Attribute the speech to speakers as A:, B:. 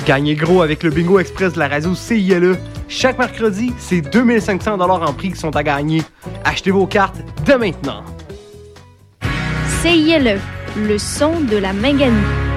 A: Gagnez gros avec le Bingo Express de la radio CILE. Chaque mercredi, c'est 2500 $ en prix qui sont à gagner. Achetez vos cartes dès maintenant.
B: CILE, le son de la Minganie.